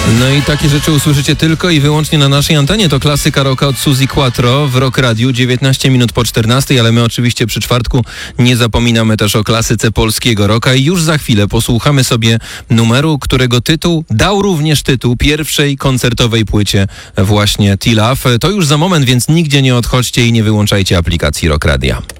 No i takie rzeczy usłyszycie tylko i wyłącznie na naszej antenie. To klasyka rocka od Suzi Quattro w Rock Radiu, 19 minut po 14, ale my oczywiście przy czwartku nie zapominamy też o klasyce polskiego rocka i już za chwilę posłuchamy sobie numeru, którego tytuł dał również tytuł pierwszej koncertowej płycie właśnie T-Love. To już za moment, więc nigdzie nie odchodźcie i nie wyłączajcie aplikacji Rock Radia.